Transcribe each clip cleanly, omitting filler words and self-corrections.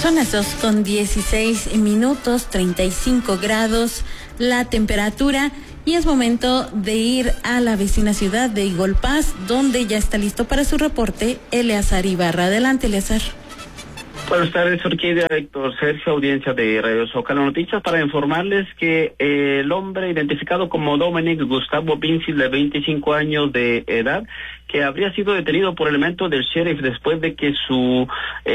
Son las 2:16, 35 grados la temperatura, y es momento de ir a la vecina ciudad de Eagle Pass, donde ya está listo para su reporte Eleazar Ibarra. Adelante, Eleazar. Buenas tardes, Orquídea, Héctor Sergio, audiencia de Radio Zócalo Noticias, para informarles que el hombre identificado como Dominic Gustavo Vinci, de 25 años de edad, que habría sido detenido por elementos del sheriff después de que su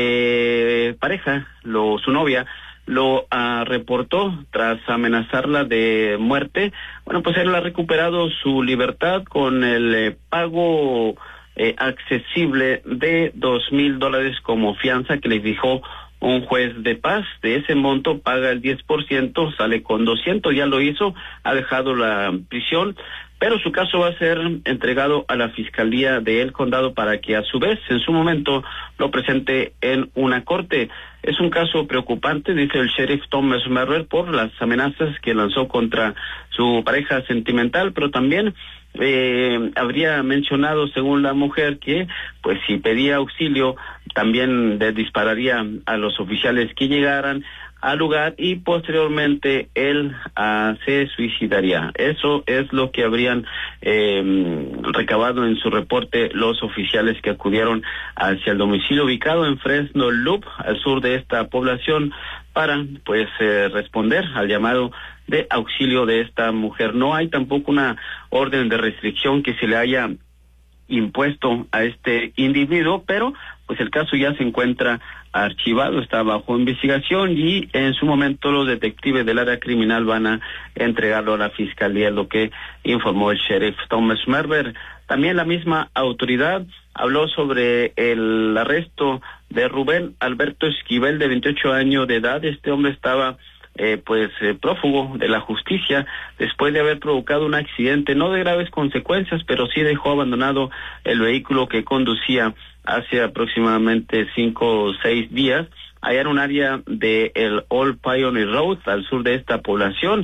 pareja, su novia, lo reportó tras amenazarla de muerte. Bueno, pues él ha recuperado su libertad con el pago accesible de $2,000 como fianza que le dijo un juez de paz. De ese monto paga el 10%, sale con 200, ya lo hizo, ha dejado la prisión, pero su caso va a ser entregado a la Fiscalía del Condado para que a su vez, en su momento, lo presente en una corte. Es un caso preocupante, dice el sheriff Thomas Merver, por las amenazas que lanzó contra su pareja sentimental, pero también habría mencionado, según la mujer, que pues si pedía auxilio también le dispararía a los oficiales que llegaran al lugar y posteriormente él se suicidaría. Eso es lo que habrían recabado en su reporte los oficiales que acudieron hacia el domicilio ubicado en Fresno Loop, al sur de esta población, para pues responder al llamado de auxilio de esta mujer. No hay tampoco una orden de restricción que se le haya impuesto a este individuo, pero pues el caso ya se encuentra archivado, está bajo investigación y en su momento los detectives del área criminal van a entregarlo a la fiscalía, lo que informó el sheriff Thomas Merver. También la misma autoridad habló sobre el arresto de Rubén Alberto Esquivel, de 28 años de edad. Este hombre estaba prófugo de la justicia después de haber provocado un accidente, no de graves consecuencias, pero sí dejó abandonado el vehículo que conducía hace aproximadamente 5 o 6 días, allá en un área de el Old Pioneer Road, al sur de esta población.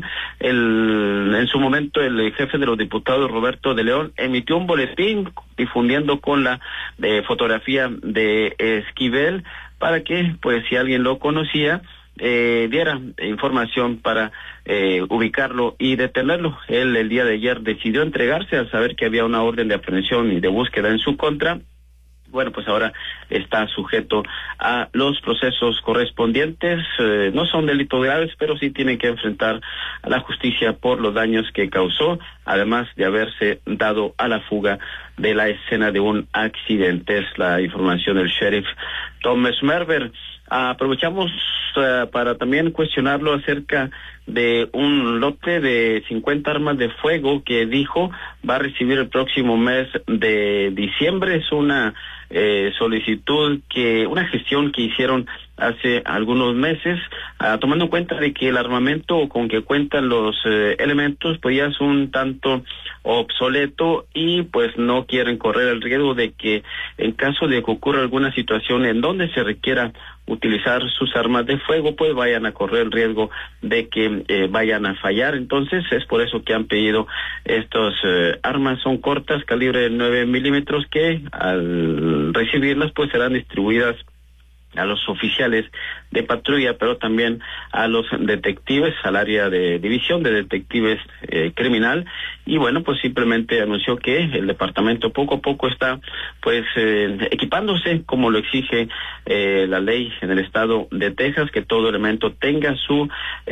En su momento, el jefe de los diputados, Roberto de León, emitió un boletín difundiendo con la fotografía de Esquivel para que, pues, si alguien lo conocía, diera información para ubicarlo y detenerlo. Él el día de ayer decidió entregarse al saber que había una orden de aprehensión y de búsqueda en su contra. Bueno, pues ahora está sujeto a los procesos correspondientes. No son delitos graves, pero sí tiene que enfrentar a la justicia por los daños que causó, además de haberse dado a la fuga de la escena de un accidente. Es la información del sheriff Thomas Merver. Aprovechamos para también cuestionarlo acerca de un lote de 50 armas de fuego que dijo va a recibir el próximo mes de diciembre. Es una solicitud, una gestión que hicieron hace algunos meses, tomando en cuenta de que el armamento con que cuentan los elementos pues ya es un tanto obsoleto y pues no quieren correr el riesgo de que en caso de que ocurra alguna situación en donde se requiera utilizar sus armas de fuego, pues vayan a correr el riesgo de que vayan a fallar. Entonces es por eso que han pedido estos armas. Son cortas, calibre 9 milímetros, que al recibirlas pues serán distribuidas a los oficiales de patrulla, pero también a los detectives, al área de división de detectives criminal. Y bueno, pues simplemente anunció que el departamento poco a poco está pues equipándose como lo exige la ley en el estado de Texas, que todo elemento tenga su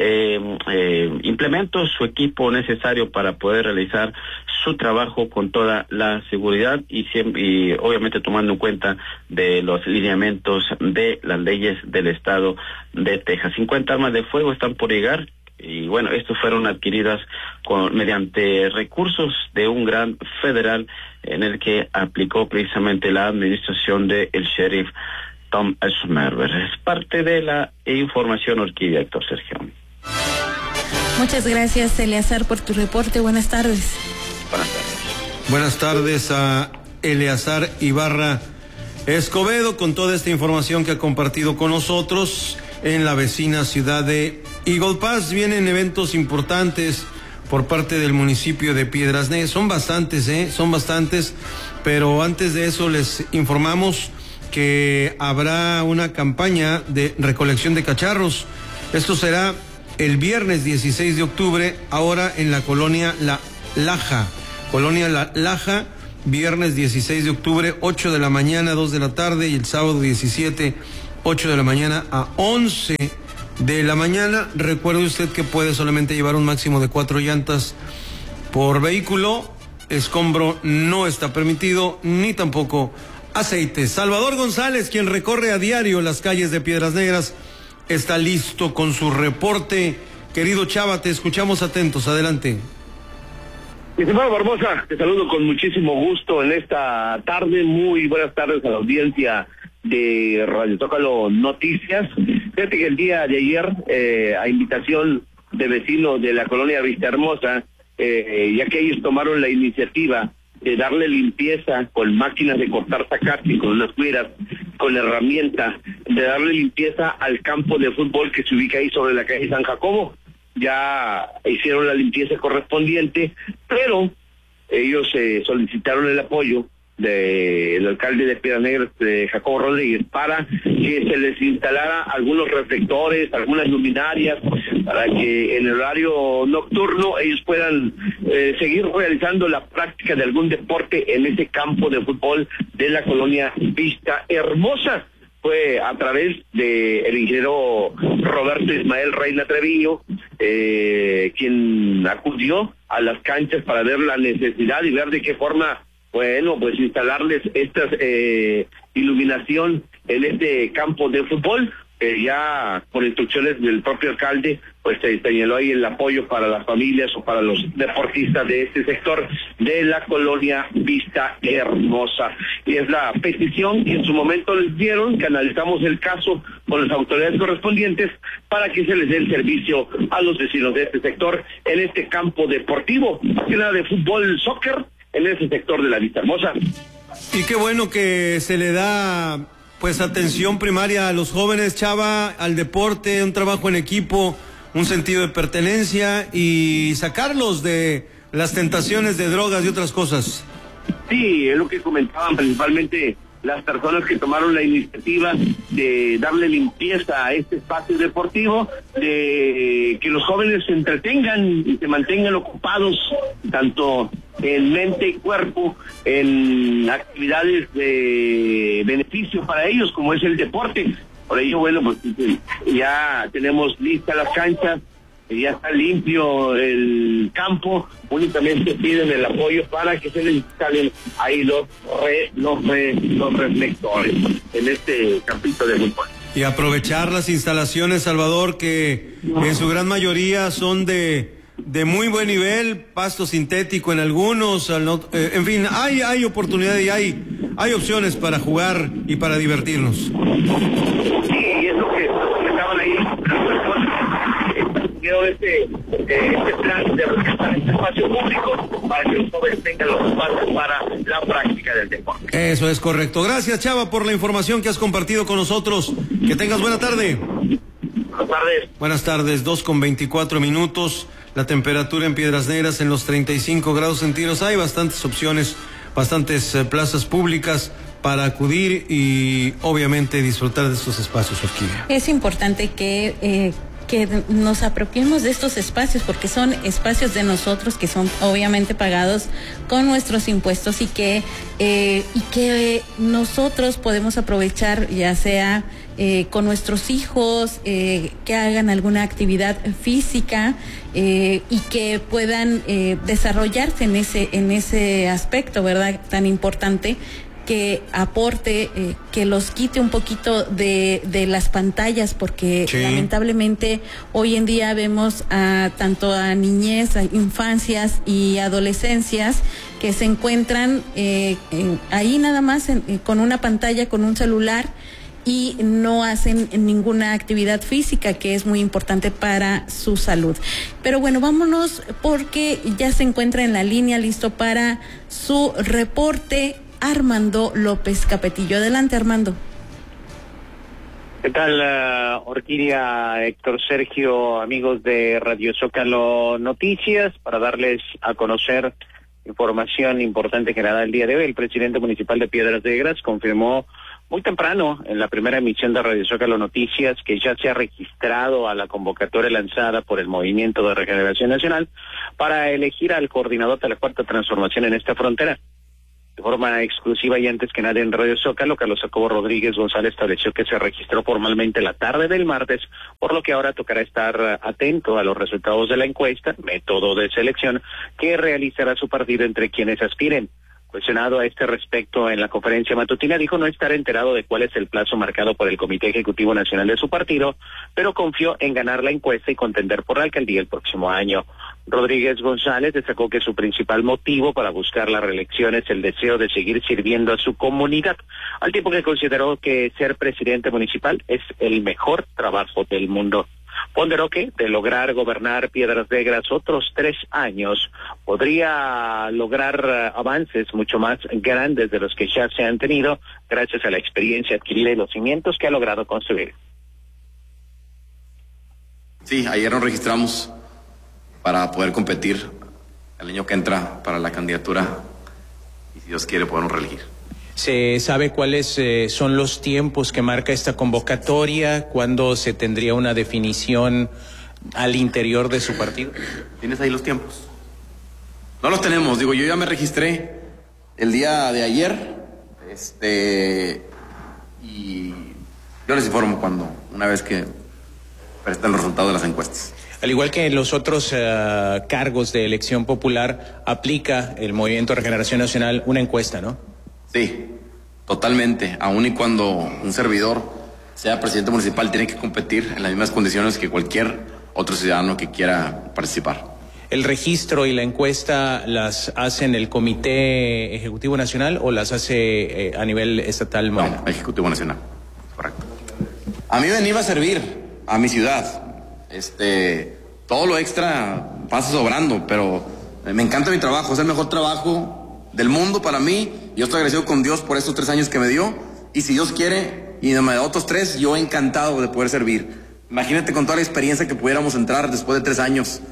implemento, su equipo necesario para poder realizar su trabajo con toda la seguridad y obviamente tomando en cuenta de los lineamientos de las leyes del estado de Texas. 50 armas de fuego están por llegar y bueno, estos fueron adquiridas mediante recursos de un gran federal en el que aplicó precisamente la administración del sheriff Tom Merver. Es parte de la información, Orquídea, Héctor Sergio. Muchas gracias, Eleazar, por tu reporte. Buenas tardes. Buenas tardes. Buenas tardes a Eleazar Ibarra Escobedo con toda esta información que ha compartido con nosotros en la vecina ciudad de Eagle Pass. Vienen eventos importantes por parte del municipio de Piedras Negras. Son bastantes, pero antes de eso les informamos que habrá una campaña de recolección de cacharros. Esto será el viernes 16 de octubre, ahora en la colonia La Laja. Colonia La Laja, viernes 16 de octubre, 8 de la mañana, 2 de la tarde, y el sábado 17, 8 de la mañana a 11 de la mañana. Recuerde usted que puede solamente llevar un máximo de 4 llantas por vehículo. Escombro no está permitido, ni tampoco aceite. Salvador González, quien recorre a diario las calles de Piedras Negras, está listo con su reporte. Querido Chava, te escuchamos atentos. Adelante. Mi estimado Barbosa, te saludo con muchísimo gusto en esta tarde. Muy buenas tardes a la audiencia de Radio Zócalo Noticias. Fíjate que el día de ayer, a invitación de vecinos de la colonia Vistahermosa, ya que ellos tomaron la iniciativa de darle limpieza con máquinas de cortar zacate, con unas cueras, con herramienta, de darle limpieza al campo de fútbol que se ubica ahí sobre la calle San Jacobo. Ya hicieron la limpieza correspondiente, pero ellos solicitaron el apoyo del alcalde de Piedras Negras, de Jacobo Rodríguez, para que se les instalara algunos reflectores, algunas luminarias, para que en el horario nocturno ellos puedan seguir realizando la práctica de algún deporte en ese campo de fútbol de la colonia Vistahermosa. Fue a través de el ingeniero Roberto Ismael Reina Treviño, quien acudió a las canchas para ver la necesidad y ver de qué forma, bueno, pues instalarles esta iluminación en este campo de fútbol. Ya por instrucciones del propio alcalde, pues se señaló ahí el apoyo para las familias o para los deportistas de este sector de la colonia Vistahermosa. Y es la petición que en su momento les dieron, que analizamos el caso con las autoridades correspondientes para que se les dé el servicio a los vecinos de este sector en este campo deportivo, más que nada de fútbol, soccer, en ese sector de la Vistahermosa. Y qué bueno que se le da pues atención primaria a los jóvenes, Chava, al deporte, un trabajo en equipo, un sentido de pertenencia y sacarlos de las tentaciones de drogas y otras cosas. Sí, es lo que comentaban principalmente las personas que tomaron la iniciativa de darle limpieza a este espacio deportivo, de que los jóvenes se entretengan y se mantengan ocupados tanto en mente y cuerpo, en actividades de beneficio para ellos, como es el deporte. Por ello, bueno, pues ya tenemos listas las canchas, ya está limpio el campo, únicamente piden el apoyo para que se les instalen ahí los reflectores en este campito de fútbol. Y aprovechar las instalaciones, Salvador, que en su gran mayoría son de muy buen nivel, pasto sintético en algunos, en fin, hay oportunidad y hay opciones para jugar y para divertirnos. Sí, y es lo que comentaban ahí este plan de rescatar este espacio público para que los jóvenes tengan los espacios para la práctica del deporte. Eso es correcto. Gracias, Chava, por la información que has compartido con nosotros. Que tengas buena tarde. Buenas tardes. Buenas tardes, 2:24. La temperatura en Piedras Negras en los 35 grados centígrados. Hay bastantes opciones, bastantes plazas públicas para acudir y obviamente disfrutar de estos espacios, Orquídea. Es importante que nos apropiemos de estos espacios porque son espacios de nosotros que son obviamente pagados con nuestros impuestos y que nosotros podemos aprovechar, ya sea con nuestros hijos, que hagan alguna actividad física y que puedan desarrollarse en ese aspecto, ¿verdad? Tan importante, que aporte, que los quite un poquito de las pantallas, porque sí, lamentablemente hoy en día vemos tanto a niñez, a infancias y adolescencias que se encuentran ahí nada más con una pantalla, con un celular, y no hacen ninguna actividad física, que es muy importante para su salud. Pero bueno, vámonos porque ya se encuentra en la línea listo para su reporte Armando López Capetillo. Adelante, Armando. ¿Qué tal, Orquídea, Héctor, Sergio, amigos de Radio Zócalo Noticias? Para darles a conocer información importante que nada el día de hoy, el presidente municipal de Piedras Negras confirmó muy temprano en la primera emisión de Radio Zócalo Noticias que ya se ha registrado a la convocatoria lanzada por el Movimiento de Regeneración Nacional para elegir al coordinador de la Cuarta Transformación en esta frontera. De forma exclusiva y antes que nada en Radio Zócalo, Carlos Jacobo Rodríguez González estableció que se registró formalmente la tarde del martes, por lo que ahora tocará estar atento a los resultados de la encuesta, método de selección, que realizará su partido entre quienes aspiren. Cuestionado a este respecto en la conferencia matutina, dijo no estar enterado de cuál es el plazo marcado por el Comité Ejecutivo Nacional de su partido, pero confió en ganar la encuesta y contender por la alcaldía el próximo año. Rodríguez González destacó que su principal motivo para buscar la reelección es el deseo de seguir sirviendo a su comunidad, al tiempo que consideró que ser presidente municipal es el mejor trabajo del mundo. Ponderó que, de lograr gobernar Piedras Negras otros 3 años, podría lograr avances mucho más grandes de los que ya se han tenido gracias a la experiencia adquirida y los cimientos que ha logrado construir. Sí, ayer nos registramos para poder competir el año que entra para la candidatura y si Dios quiere podemos reelegir. ¿Se sabe cuáles son los tiempos que marca esta convocatoria? ¿Cuándo se tendría una definición al interior de su partido? ¿Tienes ahí los tiempos? No los tenemos, digo, yo ya me registré el día de ayer, y yo les informo una vez que presenten los resultados de las encuestas. Al igual que en los otros cargos de elección popular, aplica el Movimiento de Regeneración Nacional una encuesta, ¿no? Sí, totalmente. Aun y cuando un servidor sea presidente municipal, tiene que competir en las mismas condiciones que cualquier otro ciudadano que quiera participar. ¿El registro y la encuesta las hace en el Comité Ejecutivo Nacional o las hace a nivel estatal? No, Ejecutivo Nacional, correcto. A mí me iba a servir a mi ciudad. Todo lo extra pasa sobrando, pero me encanta mi trabajo, es el mejor trabajo del mundo para mí. Yo estoy agradecido con Dios por estos 3 años que me dio, y si Dios quiere y me da otros 3, yo encantado de poder servir. Imagínate con toda la experiencia que pudiéramos entrar después de 3 años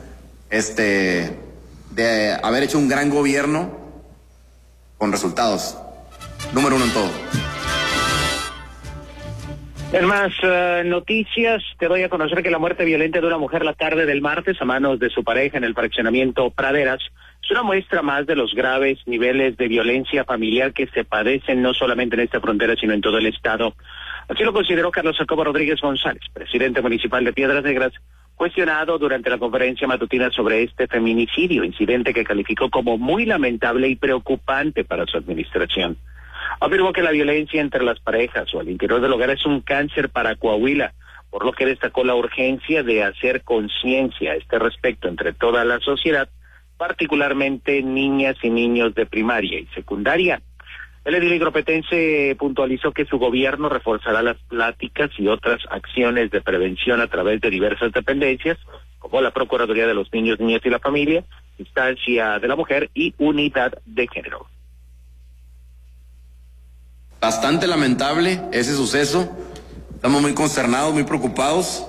de haber hecho un gran gobierno con resultados número 1 en todo. En más noticias, te doy a conocer que la muerte violenta de una mujer la tarde del martes a manos de su pareja en el fraccionamiento Praderas es una muestra más de los graves niveles de violencia familiar que se padecen no solamente en esta frontera, sino en todo el estado. Así lo consideró Carlos Jacobo Rodríguez González, presidente municipal de Piedras Negras, cuestionado durante la conferencia matutina sobre este feminicidio, incidente que calificó como muy lamentable y preocupante para su administración. Afirmó que la violencia entre las parejas o al interior del hogar es un cáncer para Coahuila, por lo que destacó la urgencia de hacer conciencia a este respecto entre toda la sociedad, particularmente niñas y niños de primaria y secundaria. El edil igropetense puntualizó que su gobierno reforzará las pláticas y otras acciones de prevención a través de diversas dependencias, como la Procuraduría de los Niños, Niñas y la Familia, Instancia de la Mujer y Unidad de Género. Bastante lamentable ese suceso. Estamos muy consternados, muy preocupados.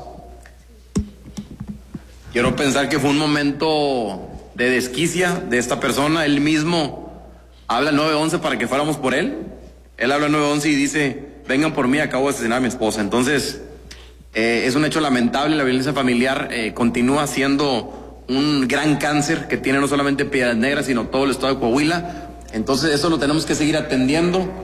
Quiero pensar que fue un momento de desquicia de esta persona. Él mismo habla al 911 para que fuéramos por él. Él habla al 911 y dice, vengan por mí, acabo de asesinar a mi esposa. Entonces, es un hecho lamentable. La violencia familiar continúa siendo un gran cáncer que tiene no solamente Piedras Negras, sino todo el estado de Coahuila. Entonces, eso lo tenemos que seguir atendiendo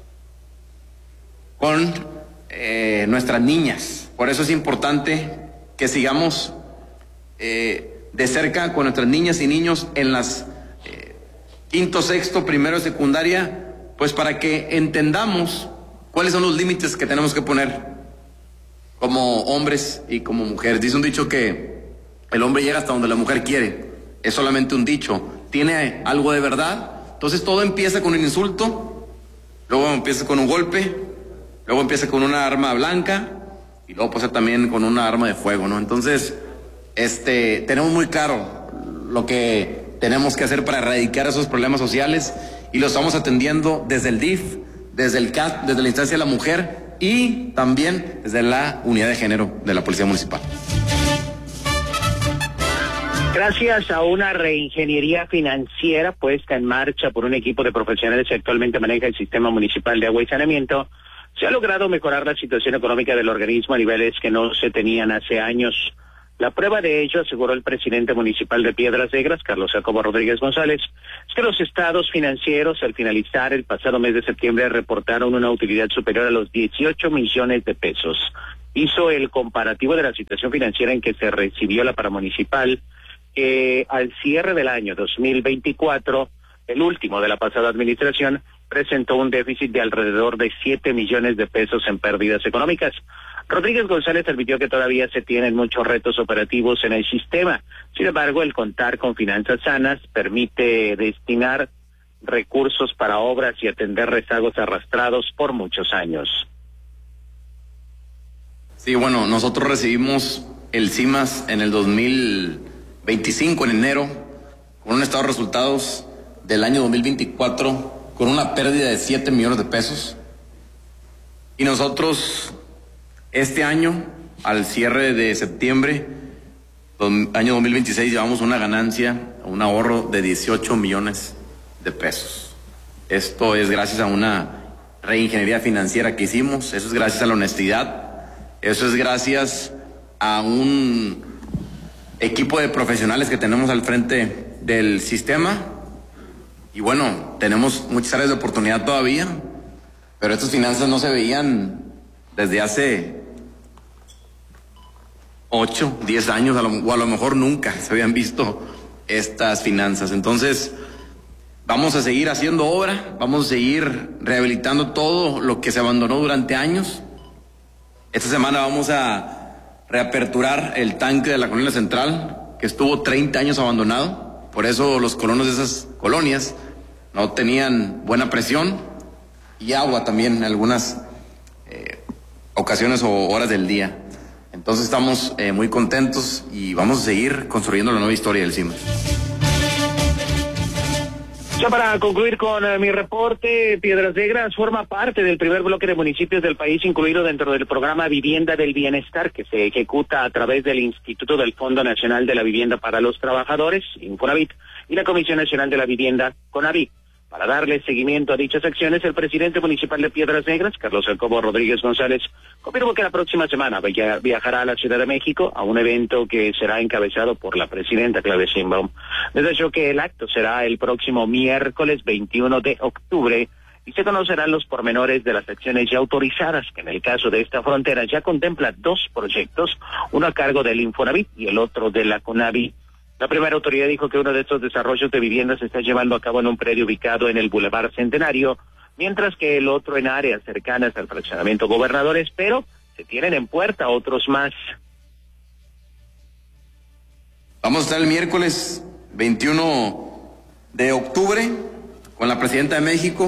con nuestras niñas. Por eso es importante que sigamos de cerca con nuestras niñas y niños en las quinto, sexto, primero de secundaria, pues para que entendamos cuáles son los límites que tenemos que poner como hombres y como mujeres. Dice un dicho que el hombre llega hasta donde la mujer quiere. Es solamente un dicho. Tiene algo de verdad. Entonces todo empieza con un insulto, luego empieza con un golpe, luego empieza con una arma blanca y luego pasa también con una arma de fuego, ¿no? Entonces, tenemos muy claro lo que tenemos que hacer para erradicar esos problemas sociales y lo estamos atendiendo desde el DIF, desde el CAT, desde la instancia de la mujer y también desde la unidad de género de la Policía Municipal. Gracias a una reingeniería financiera puesta en marcha por un equipo de profesionales que actualmente maneja el sistema municipal de agua y saneamiento, se ha logrado mejorar la situación económica del organismo a niveles que no se tenían hace años. La prueba de ello, aseguró el presidente municipal de Piedras Negras, Carlos Jacobo Rodríguez González, es que los estados financieros, al finalizar el pasado mes de septiembre, reportaron una utilidad superior a los 18 millones de pesos. Hizo el comparativo de la situación financiera en que se recibió la paramunicipal, que al cierre del año 2024, el último de la pasada administración, presentó un déficit de alrededor de 7 millones de pesos en pérdidas económicas. Rodríguez González admitió que todavía se tienen muchos retos operativos en el sistema. Sin embargo, el contar con finanzas sanas permite destinar recursos para obras y atender rezagos arrastrados por muchos años. Sí, bueno, nosotros recibimos el CIMAS en el 2025, en enero, con un estado de resultados del año 2024 con una pérdida de 7 millones de pesos. Y nosotros, este año, al cierre de septiembre, año 2026, llevamos una ganancia, un ahorro de 18 millones de pesos. Esto es gracias a una reingeniería financiera que hicimos, eso es gracias a la honestidad, eso es gracias a un equipo de profesionales que tenemos al frente del sistema. Y bueno, tenemos muchas áreas de oportunidad todavía, pero estas finanzas no se veían desde hace 8, 10 años, o a lo mejor nunca se habían visto estas finanzas. Entonces, vamos a seguir haciendo obra, vamos a seguir rehabilitando todo lo que se abandonó durante años. Esta semana vamos a reaperturar el tanque de la colonia central, que estuvo 30 años abandonado. Por eso los colonos de esas colonias no tenían buena presión y agua también en algunas ocasiones o horas del día. Entonces estamos muy contentos y vamos a seguir construyendo la nueva historia del CIMAS. Ya para concluir con mi reporte, Piedras Negras forma parte del primer bloque de municipios del país incluido dentro del programa Vivienda del Bienestar, que se ejecuta a través del Instituto del Fondo Nacional de la Vivienda para los Trabajadores, Infonavit, y la Comisión Nacional de la Vivienda, CONAVI. Para darle seguimiento a dichas acciones, el presidente municipal de Piedras Negras, Carlos Jacobo Rodríguez González, confirmó que la próxima semana viajará a la Ciudad de México a un evento que será encabezado por la presidenta Claudia Sheinbaum. Desde que el acto será el próximo miércoles 21 de octubre y se conocerán los pormenores de las acciones ya autorizadas, que en el caso de esta frontera ya contempla 2 proyectos, uno a cargo del Infonavit y el otro de la CONAVI. La primera autoridad dijo que uno de estos desarrollos de viviendas se está llevando a cabo en un predio ubicado en el Boulevard Centenario, mientras que el otro en áreas cercanas al fraccionamiento Gobernadores, pero se tienen en puerta otros más. Vamos a estar el miércoles 21 de octubre con la presidenta de México.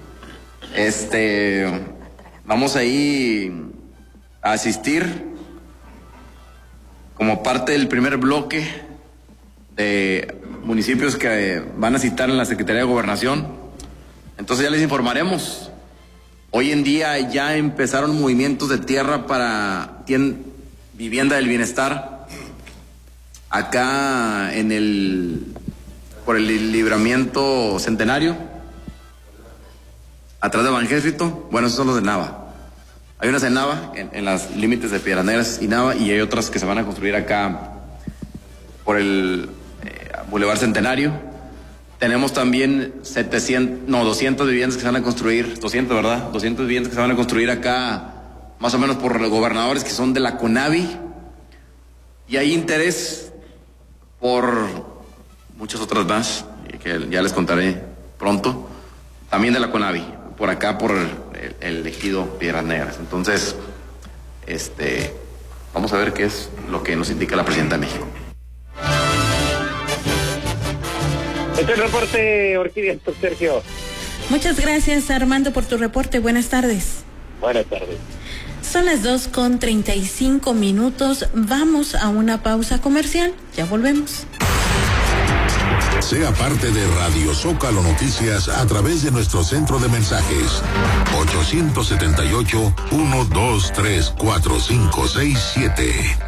Vamos ahí a asistir como parte del primer bloque de municipios que van a citar en la Secretaría de Gobernación. Entonces ya les informaremos. Hoy en día ya empezaron movimientos de tierra para vivienda del bienestar acá por el libramiento Centenario, atrás de Banjército. Bueno, esos son los de Nava. Hay unas en Nava, en los límites de Piedras Negras y Nava, y hay otras que se van a construir acá por el Boulevard Centenario. Tenemos también 200 viviendas que se van a construir, 200, ¿verdad? 200 viviendas que se van a construir acá, más o menos por los Gobernadores, que son de la CONAVI. Y hay interés por muchas otras más, que ya les contaré pronto, también de la CONAVI, por acá, por el ejido Piedras Negras. Entonces, vamos a ver qué es lo que nos indica la presidenta de México. Este es el reporte, Orquídea, Sergio. Muchas gracias, Armando, por tu reporte. Buenas tardes. Buenas tardes. Son las 2:35. Vamos a una pausa comercial. Ya volvemos. Sea parte de Radio Zócalo Noticias a través de nuestro centro de mensajes 878-123-4567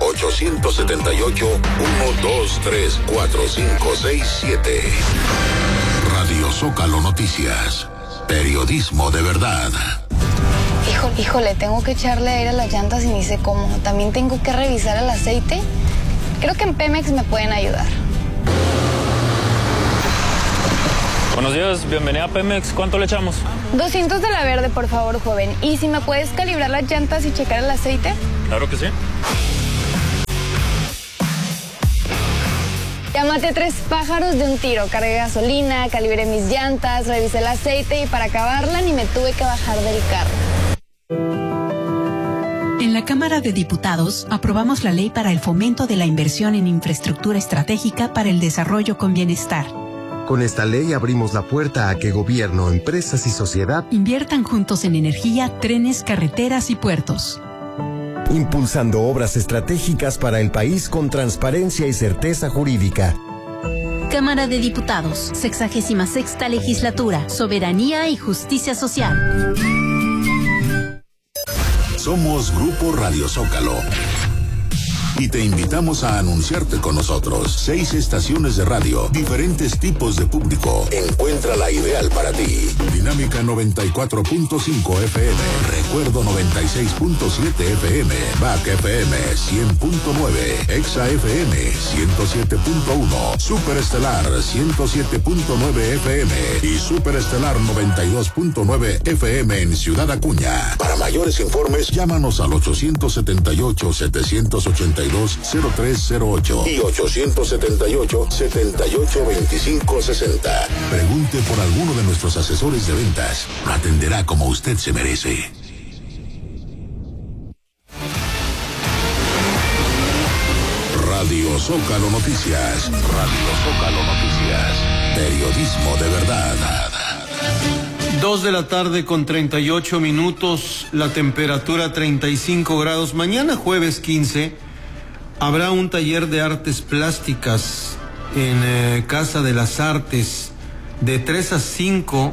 878-123-4567. Radio Zócalo Noticias, periodismo de verdad. Híjole, tengo que echarle aire a las llantas y ni sé cómo. También tengo que revisar el aceite. Creo que en Pemex me pueden ayudar. Buenos días, bienvenida a Pemex. ¿Cuánto le echamos? 200 de la verde, por favor, joven. ¿Y si me puedes calibrar las llantas y checar el aceite? Claro que sí. Ya maté 3 pájaros de un tiro. Cargué gasolina, calibré mis llantas, revisé el aceite y para acabarla ni me tuve que bajar del carro. En la Cámara de Diputados aprobamos la ley para el fomento de la inversión en infraestructura estratégica para el desarrollo con bienestar. Con esta ley abrimos la puerta a que gobierno, empresas y sociedad inviertan juntos en energía, trenes, carreteras y puertos. Impulsando obras estratégicas para el país con transparencia y certeza jurídica. Cámara de Diputados, 66ª Legislatura, Soberanía y Justicia Social. Somos Grupo Radio Zócalo y te invitamos a anunciarte con nosotros. 6 estaciones de radio, diferentes tipos de público. Encuentra la ideal para ti. Dinámica 94.5 FM, Recuerdo 96.7 FM, Back FM 100.9, Exa FM 107.1, Superestelar 107.9 FM y Superestelar 92.9 FM en Ciudad Acuña. Para mayores informes, llámanos al 878-782-0308 y 878-782560. Pregunte por alguno de nuestros asesores de ventas. Lo atenderá como usted se merece. Radio Zócalo Noticias. Radio Zócalo Noticias. Periodismo de verdad. 2:38 p.m, la temperatura 35 grados. Mañana jueves 15 habrá un taller de artes plásticas en Casa de las Artes de 3 a 5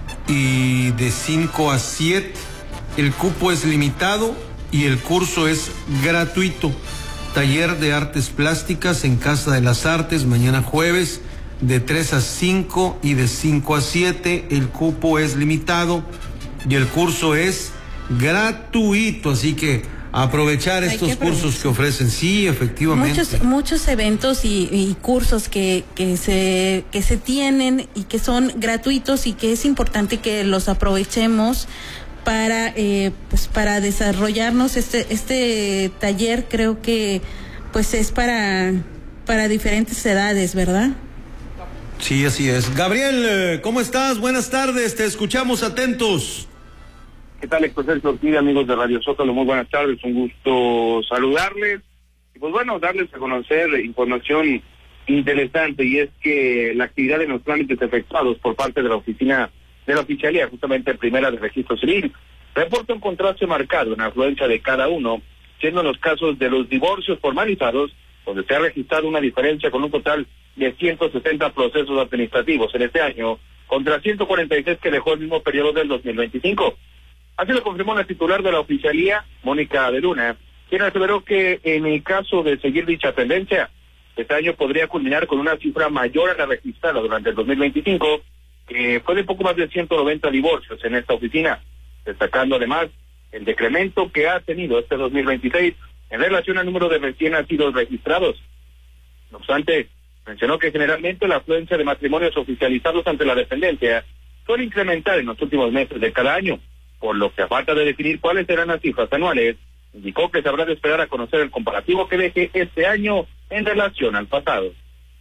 y de 5 a 7. El cupo es limitado y el curso es gratuito. Taller de artes plásticas en Casa de las Artes mañana jueves de 3 a 5 y de 5 a 7. El cupo es limitado y el curso es gratuito, así que aprovechar estos cursos que ofrecen. Sí, efectivamente. Muchos eventos y cursos que se tienen y que son gratuitos y que es importante que los aprovechemos para desarrollarnos. Este taller creo que pues es para diferentes edades, ¿verdad? Sí, así es. Gabriel, ¿cómo estás? Buenas tardes, te escuchamos atentos. ¿Qué tal, Héctor Sergio Ortiz, amigos de Radio Zócalo? Muy buenas tardes, un gusto saludarles. Y pues bueno, darles a conocer información interesante, y es que la actividad de los trámites efectuados por parte de la oficina de la Oficialía, justamente primera de Registro Civil, reporta un contraste marcado en la afluencia de cada uno, siendo en los casos de los divorcios formalizados, donde se ha registrado una diferencia con un total de 160 procesos administrativos en este año, contra 146 que dejó el mismo periodo del 2025. Así lo confirmó la titular de la Oficialía, Mónica de Luna, quien aseveró que en el caso de seguir dicha tendencia, este año podría culminar con una cifra mayor a la registrada durante el 2025, que fue de poco más de 190 divorcios en esta oficina, destacando además el decremento que ha tenido este 2026 en relación al número de recién nacidos registrados. No obstante, mencionó que generalmente la afluencia de matrimonios oficializados ante la dependencia suele incrementar en los últimos meses de cada año, por lo que a falta de definir cuáles serán las cifras anuales, indicó que se habrá de esperar a conocer el comparativo que deje este año en relación al pasado.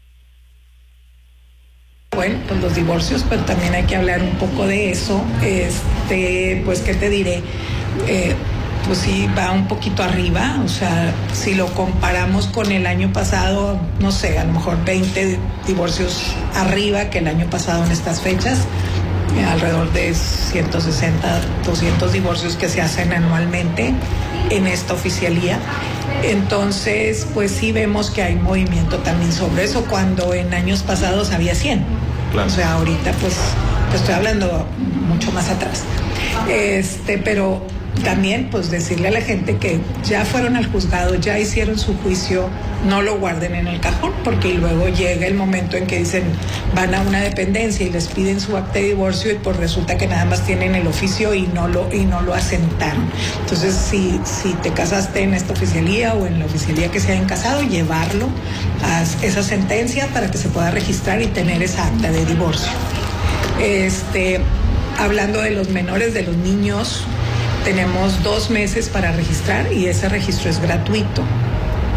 Bueno, pues los divorcios, pero también hay que hablar un poco de eso. Pues, ¿qué te diré? Pues sí, va un poquito arriba, o sea, si lo comparamos con el año pasado, no sé, a lo mejor 20 divorcios arriba que el año pasado en estas fechas, alrededor de 160, 200 divorcios que se hacen anualmente en esta oficialía. Entonces, pues sí vemos que hay movimiento también sobre eso, cuando en años pasados había 100. Claro. O sea, ahorita pues estoy hablando mucho más atrás. Pero también pues decirle a la gente que ya fueron al juzgado, ya hicieron su juicio, no lo guarden en el cajón, porque luego llega el momento en que dicen, van a una dependencia y les piden su acta de divorcio y pues resulta que nada más tienen el oficio y no lo asentaron. Entonces, si te casaste en esta oficialía o en la oficialía que se hayan casado, llevarlo a esa sentencia para que se pueda registrar y tener esa acta de divorcio. Hablando de los menores, de los niños, tenemos 2 meses para registrar y ese registro es gratuito.